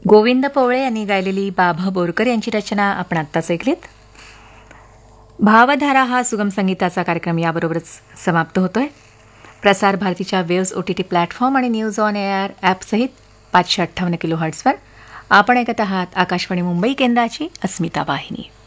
गोविंद पवळे यांनी गायलेली बाभा बोरकर यांची रचना आपण आत्ताच ऐकलीत. भावधारा हा सुगम संगीताचा कार्यक्रम याबरोबरच समाप्त होतोय. प्रसार भारतीच्या वेव्स OTT प्लॅटफॉर्म आणि न्यूज ऑन एअर ॲपसहित 558 किलोहर्ट्झवर आपण ऐकत आहात आकाशवाणी मुंबई केंद्राची अस्मिता वाहिनी.